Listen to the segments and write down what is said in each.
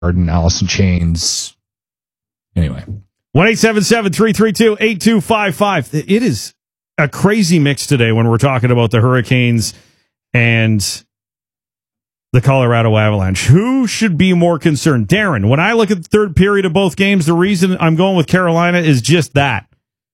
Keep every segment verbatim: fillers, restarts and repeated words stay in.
and Allison Chains. Anyway. one eight seven seven, three three two, eight two five five. It is a crazy mix today when we're talking about the Hurricanes and the Colorado Avalanche. Who should be more concerned? Darren, when I look at the third period of both games, the reason I'm going with Carolina is just that.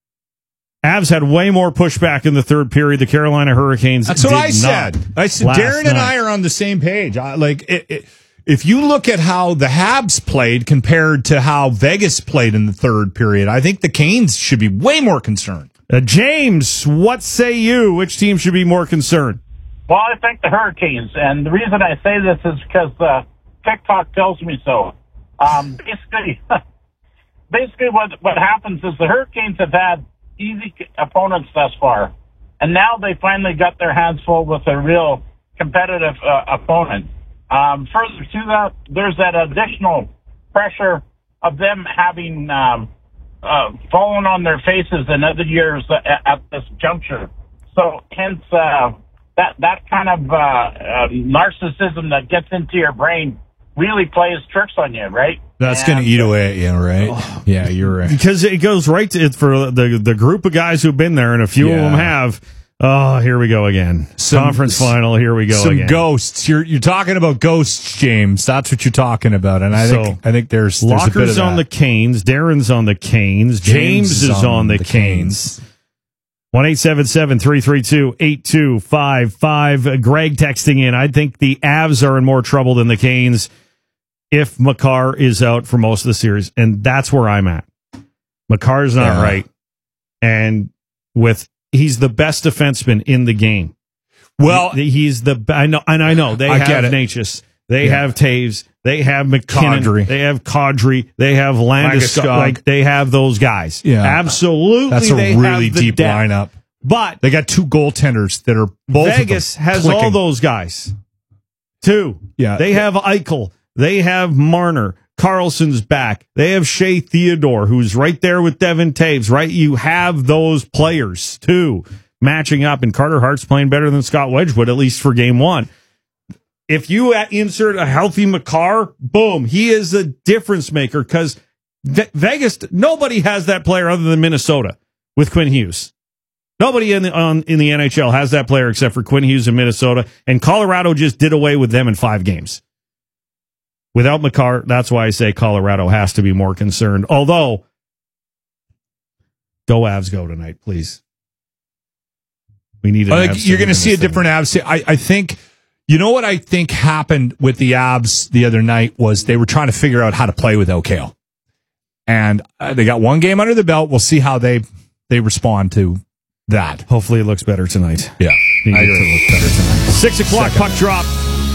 Avs had way more pushback in the third period. The Carolina Hurricanes That's did what I not said. I said Darren night. and I are on the same page. I, like it, it, if you look at how the Habs played compared to how Vegas played in the third period, I think the Canes should be way more concerned. Uh, James, what say you? Which team should be more concerned? Well, I think the Hurricanes, and the reason I say this is because uh, TikTok tells me so. Um, basically, basically what what happens is the Hurricanes have had easy opponents thus far, and now they finally got their hands full with a real competitive uh, opponent. Um, further to that, there's that additional pressure of them having um, uh, fallen on their faces in other years at, at this juncture. So, hence, uh, that that kind of uh, uh, narcissism that gets into your brain really plays tricks on you, right? That's going to eat away at you, right? Oh, yeah, you're right. Because it goes right to it for the the group of guys who've been there, and a few Yeah. of them have. Oh, here we go again. Some- Conference final. Here we go Some again. ghosts. You're you're talking about ghosts, James. That's what you're talking about, and I So, think I think there's, there's a bit of Locker's that. on the Canes. Darren's on the Canes. James, is on, the, Canes. one eight seven seven, three three two, eight two five five. Uh, Greg texting in. I think the Avs are in more trouble than the Canes if Makar is out for most of the series, and that's where I'm at. Makar's not Yeah. right, and with he's the best defenseman in the game. Well, He- he's the I know, and I know they I have get it. Natchez, they Yeah. have Taves, they have McKinnon, Kadri. they have Kadri, they have Landeskog, Landeskog. like they have those guys. Yeah. absolutely. that's a they really have the deep depth. lineup. But They got two goaltenders that are both Vegas of them has clicking. all those guys too. Yeah. they have Eichel, they have Marner. Carlson's back. They have Shea Theodore, who's right there with Devin Taves, right? You have those players, too, matching up, and Carter Hart's playing better than Scott Wedgwood, at least for game one. If you insert a healthy Makar, boom, he is a difference maker, because Ve- Vegas, nobody has that player other than Minnesota with Quinn Hughes. Nobody in the, on, in the N H L has that player except for Quinn Hughes in Minnesota, and Colorado just did away with them in five games. Without Makar, that's why I say Colorado has to be more concerned. Although, go Avs go tonight, please. We need an I think Avs you're team going to in see a this thing. different Avs. I, I think, you know what I think happened with the Avs the other night was they were trying to figure out how to play without Kale. And uh, they got one game under the belt. We'll see how they they respond to that. Hopefully it looks better tonight. Yeah. Need I it agree. to look better tonight. Six o'clock Second. puck drop.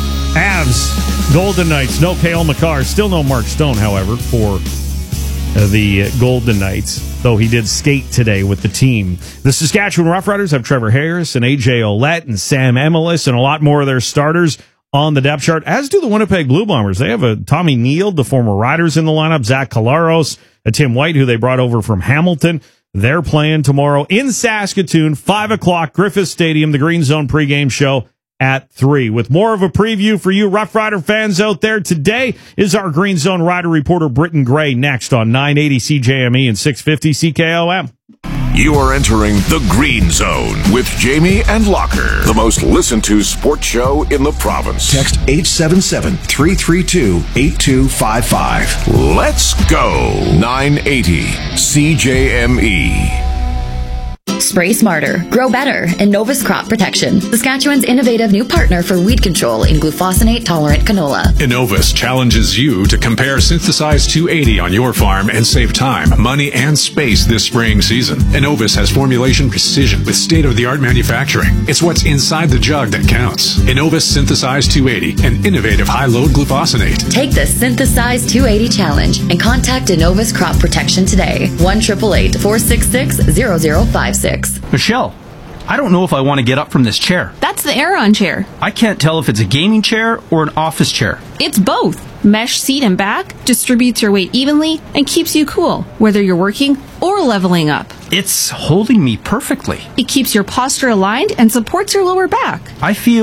Avs, Golden Knights. No Cale Makar. Still no Mark Stone, however, for uh, the Golden Knights, though he did skate today with the team. The Saskatchewan Roughriders have Trevor Harris and A J Ouellette and Sam Emelis and a lot more of their starters on the depth chart, as do the Winnipeg Blue Bombers. They have a Tommy Neal, the former Riders, in the lineup, Zach Collaros, a Tim White, who they brought over from Hamilton. They're playing tomorrow in Saskatoon, five o'clock, Griffith Stadium, the Green Zone pregame show at three. With more of a preview for you Rough Rider fans out there, today is our Green Zone Rider reporter Britton Gray, next on nine eighty C J M E and six fifty C K O M. You are entering the Green Zone with Jamie and Locker, the most listened to sports show in the province. Text eight seven seven, three three two, eight two five five. Let's go. nine eighty C J M E. Spray smarter, grow better, Innovus Crop Protection, Saskatchewan's innovative new partner for weed control in glufosinate-tolerant canola. Innovus challenges you to compare Synthesize two eighty on your farm and save time, money, and space this spraying season. Innovus has formulation precision with state-of-the-art manufacturing. It's what's inside the jug that counts. Innovus Synthesize two eighty, an innovative high-load glufosinate. Take the Synthesize two eighty challenge and contact Innovus Crop Protection today. one eight eight eight, four six six, zero zero five six. Michelle, I don't know if I want to get up from this chair. That's the Aeron chair. I can't tell if it's a gaming chair or an office chair. It's both. Mesh seat and back distributes your weight evenly and keeps you cool, whether you're working or leveling up. It's holding me perfectly. It keeps your posture aligned and supports your lower back. I feel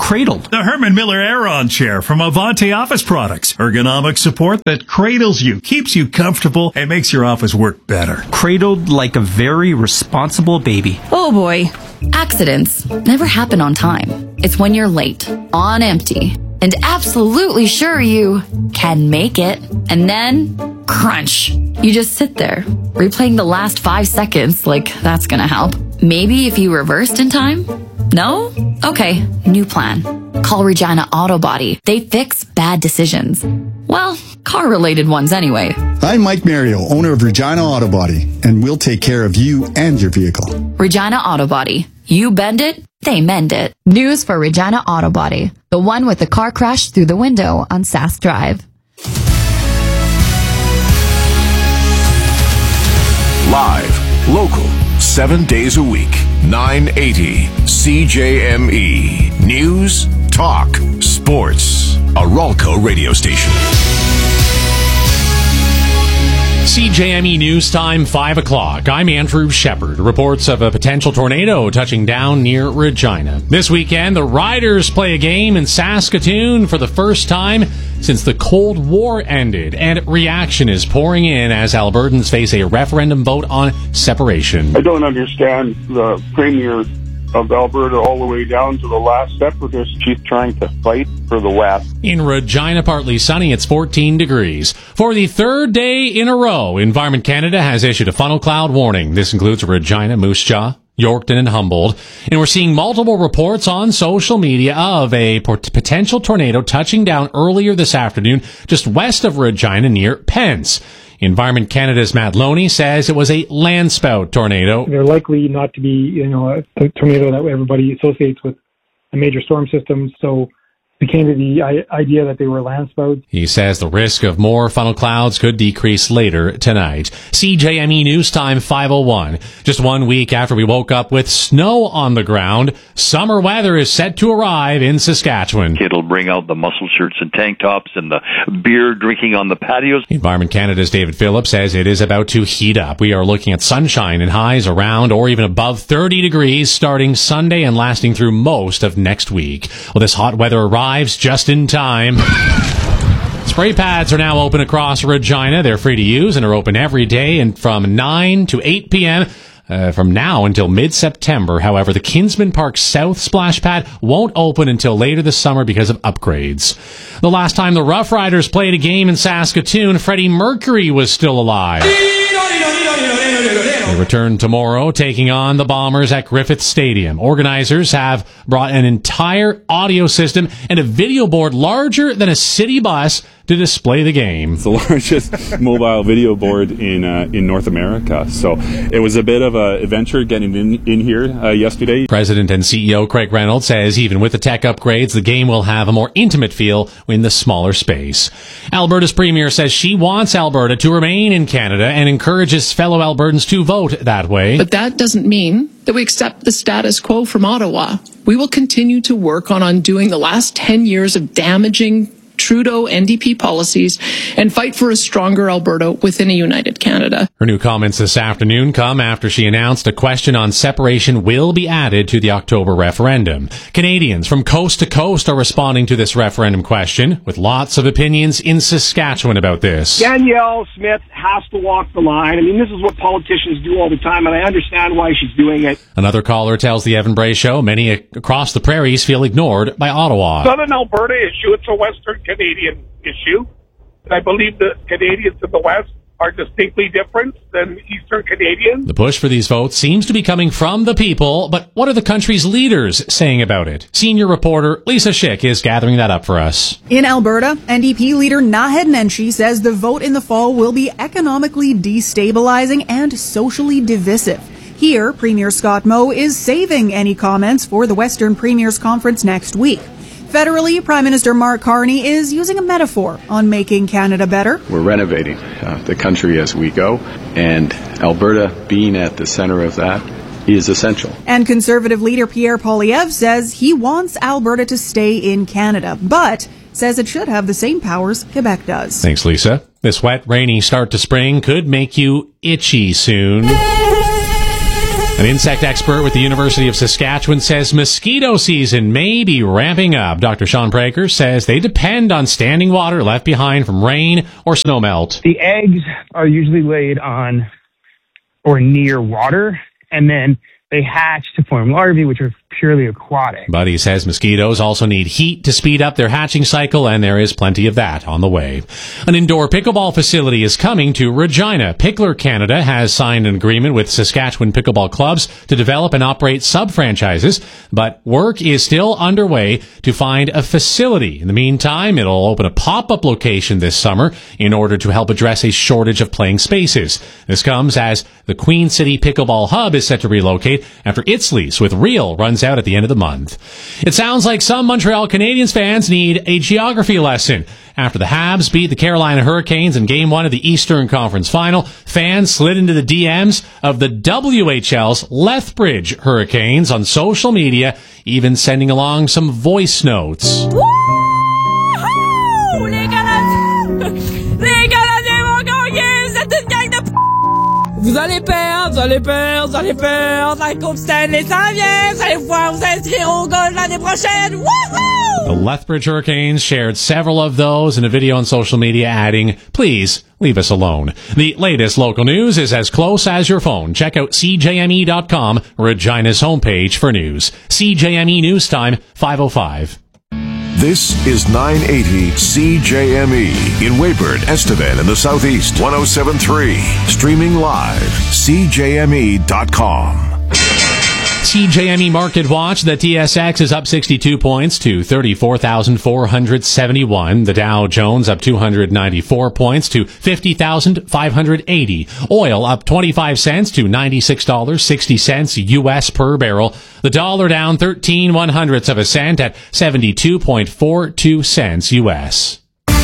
cradled. The Herman Miller Aeron chair from Avante Office Products. Ergonomic support that cradles you, keeps you comfortable, and makes your office work better. Cradled like a very responsible baby. Oh boy. Accidents never happen on time. It's when you're late, on empty, and absolutely sure you can make it. And then, crunch. You just sit there, replaying the last five seconds like that's gonna help. Maybe if you reversed in time? No? Okay, new plan. Call Regina Auto Body. They fix bad decisions. Well, car-related ones anyway. I'm Mike Mario, owner of Regina Auto Body, and we'll take care of you and your vehicle. Regina Auto Body. You bend it, they mend it. News for Regina Auto Body, the one with the car crash through the window on Sask Drive. Live, local, seven days a week, nine eighty C J M E. News, talk, sports. A Ralco radio station. C J M E News Time, five o'clock. I'm Andrew Shepard. Reports of a potential tornado touching down near Regina. This weekend, the Riders play a game in Saskatoon for the first time since the Cold War ended, and reaction is pouring in as Albertans face a referendum vote on separation. I don't understand the Premier of Alberta all the way down to the last separatist. She's trying to fight for the West. In Regina, partly sunny, it's fourteen degrees. For the third day in a row, Environment Canada has issued a funnel cloud warning. This includes Regina, Moose Jaw, Yorkton, and Humboldt. And we're seeing multiple reports on social media of a potential tornado touching down earlier this afternoon just west of Regina near Pence. Environment Canada's Matt Loney says it was a landspout tornado. They're likely not to be, you know, a, a tornado that everybody associates with a major storm system. So it came to the I- idea that they were landspouts. He says the risk of more funnel clouds could decrease later tonight. C J M E News Time, five oh one. Just one week after we woke up with snow on the ground, summer weather is set to arrive in Saskatchewan. It'll bring out the muscle shirts and tank tops and the beer drinking on the patios. Environment Canada's David Phillips says it is about to heat up. We are looking at sunshine and highs around or even above thirty degrees starting Sunday and lasting through most of next week. Well, this hot weather arrives just in time. Spray pads are now open across Regina. They're free to use and are open every day and from nine to eight p.m. Uh, from now until mid-September. However, the Kinsman Park South splash pad won't open until later this summer because of upgrades. The last time the Rough Riders played a game in Saskatoon, Freddie Mercury was still alive. They return tomorrow, taking on the Bombers at Griffith Stadium. Organizers have brought an entire audio system and a video board larger than a city bus to display the game. It's the largest mobile video board in uh, in North America. So it was a bit of an adventure getting in, in here uh, yesterday. President and C E O Craig Reynolds says even with the tech upgrades, the game will have a more intimate feel in the smaller space. Alberta's Premier says she wants Alberta to remain in Canada and encourages fellow Albertans to vote that way. But that doesn't mean that we accept the status quo from Ottawa. We will continue to work on undoing the last ten years of damaging Trudeau N D P policies and fight for a stronger Alberta within a united Canada. Her new comments this afternoon come after she announced a question on separation will be added to the October referendum. Canadians from coast to coast are responding to this referendum question with lots of opinions in Saskatchewan about this. Danielle Smith has to walk the line. I mean, this is what politicians do all the time, and I understand why she's doing it. Another caller tells the Evan Bray Show many across the prairies feel ignored by Ottawa. Southern Alberta issue, it's a Western Canadian issue. I believe the Canadians in the West are distinctly different than Eastern Canadians. The push for these votes seems to be coming from the people, but what are the country's leaders saying about it? Senior reporter Lisa Schick is gathering that up for us. In Alberta, N D P leader Naheed Nenshi says the vote in the fall will be economically destabilizing and socially divisive. Here, Premier Scott Moe is saving any comments for the Western Premiers Conference next week. Federally, Prime Minister Mark Carney is using a metaphor on making Canada better. We're renovating uh, the country as we go, and Alberta being at the center of that is essential. And Conservative leader Pierre Poilievre says he wants Alberta to stay in Canada, but says it should have the same powers Quebec does. Thanks, Lisa. This wet, rainy start to spring could make you itchy soon. An insect expert with the University of Saskatchewan says mosquito season may be ramping up. Doctor Sean Prager says they depend on standing water left behind from rain or snowmelt. The eggs are usually laid on or near water, and then they hatch to form larvae, which are purely aquatic. But he says mosquitoes also need heat to speed up their hatching cycle, and there is plenty of that on the way. An indoor pickleball facility is coming to Regina. Pickler Canada has signed an agreement with Saskatchewan pickleball clubs to develop and operate sub-franchises, but work is still underway to find a facility. In the meantime, it'll open a pop-up location this summer in order to help address a shortage of playing spaces. This comes as the Queen City Pickleball Hub is set to relocate after its lease with Real runs out at the end of the month. It sounds like some Montreal Canadiens fans need a geography lesson. After the Habs beat the Carolina Hurricanes in Game one of the Eastern Conference Final, fans slid into the D Ms of the W H L's Lethbridge Hurricanes on social media, even sending along some voice notes. Woo-hoo! Les Canadiens! Les Canadiens vont gagner! Vous êtes une gang de p***! Vous allez perdre, vous allez perdre, vous allez perdre! La Coupe Stanley s'en vient! Vous allez pouvoir vous inscrire au golf l'année prochaine! Woohoo! The Lethbridge Hurricanes shared several of those in a video on social media, adding, "Please leave us alone." The latest local news is as close as your phone. Check out C J M E dot com, Regina's homepage for news. C J M E News Time, five oh five. This is nine eighty C J M E in Weyburn, Estevan in the Southeast. one oh seven point three. Streaming live. C J M E dot com. C J M E Market Watch. The T S X is up sixty-two points to thirty-four thousand four hundred seventy-one. The Dow Jones up two hundred ninety-four points to fifty thousand five hundred eighty. Oil up twenty-five cents to ninety-six dollars and sixty cents U S per barrel. The dollar down thirteen one hundredths of a cent at seventy-two point four two cents U S.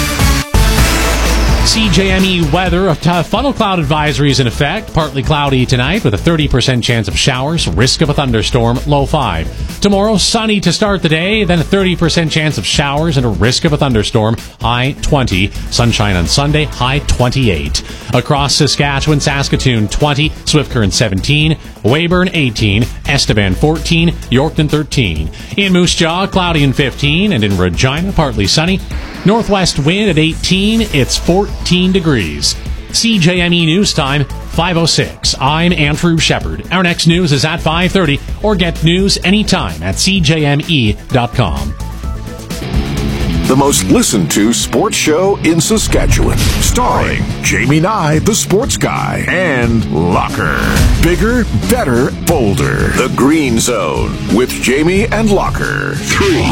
C J M E weather, a t- funnel cloud advisory is in effect. Partly cloudy tonight with a thirty percent chance of showers, risk of a thunderstorm, low five. Tomorrow, sunny to start the day, then a thirty percent chance of showers and a risk of a thunderstorm, high twenty. Sunshine on Sunday, high twenty-eight. Across Saskatchewan, Saskatoon twenty, Swift Current seventeen, Weyburn eighteen, Estevan fourteen, Yorkton thirteen. In Moose Jaw, cloudy and fifteen, and in Regina, partly sunny. Northwest wind at eighteen, it's fourteen degrees. C J M E News Time, five oh six. I'm Andrew Shepard. Our next news is at five thirty, or get news anytime at C J M E dot com. The most listened to sports show in Saskatchewan. Starring Jamie Nye, the sports guy, and Locker. Bigger, better, bolder. The Green Zone with Jamie and Locker. Three.